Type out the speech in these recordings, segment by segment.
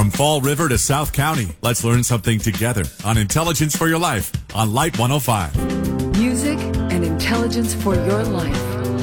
From Fall River to South County, let's learn something together on Intelligence for Your Life on Light 105. Music and intelligence for your life.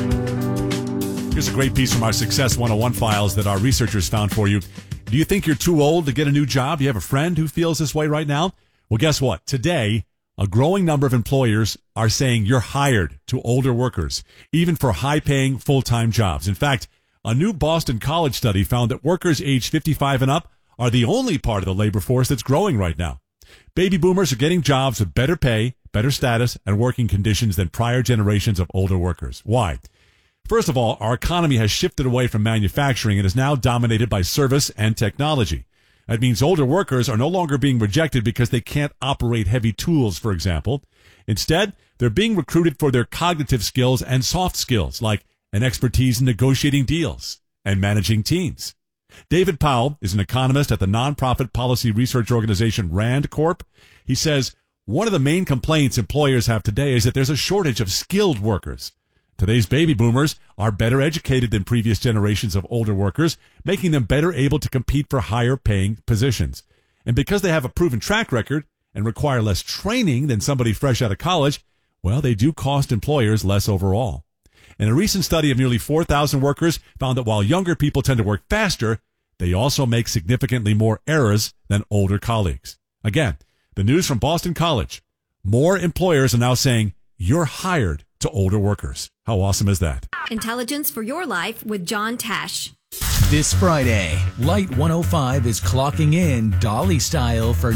Here's a great piece from our Success 101 files that our researchers found for you. Do you think you're too old to get a new job? You have a friend who feels this way right now? Well, guess what? Today, a growing number of employers are saying you're hired to older workers, even for high-paying full-time jobs. In fact, a new Boston College study found that workers aged 55 and up are the only part of the labor force that's growing right now. Baby boomers are getting jobs with better pay, better status, and working conditions than prior generations of older workers. Why? First of all, our economy has shifted away from manufacturing and is now dominated by service and technology. That means older workers are no longer being rejected because they can't operate heavy tools, for example. Instead, they're being recruited for their cognitive skills and soft skills, like an expertise in negotiating deals and managing teams. David Powell is an economist at the nonprofit policy research organization RAND Corp. He says one of the main complaints employers have today is that there's a shortage of skilled workers. Today's baby boomers are better educated than previous generations of older workers, making them better able to compete for higher paying positions. And because they have a proven track record and require less training than somebody fresh out of college, well, they do cost employers less overall. And a recent study of nearly 4,000 workers found that while younger people tend to work faster, they also make significantly more errors than older colleagues. Again, the news from Boston College. More employers are now saying you're hired to older workers. How awesome is that? Intelligence for Your Life with John Tash. This Friday, Light 105 is clocking in Dolly style for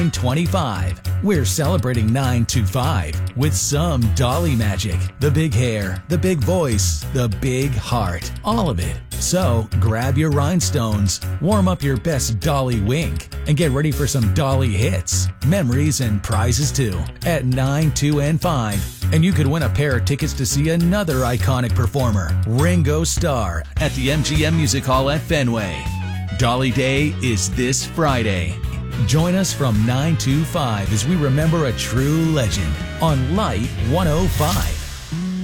925. We're celebrating 925 with some Dolly magic. The big hair, the big voice, the big heart, all of it. So grab your rhinestones, warm up your best Dolly wink, and get ready for some Dolly hits, memories, and prizes too at 9, 2, and 5. And you could win a pair of tickets to see another iconic performer, Ringo Starr, at the MGM Music Hall at Fenway. Dolly Day is this Friday. Join us from 9 to 5 as we remember a true legend on Light 105.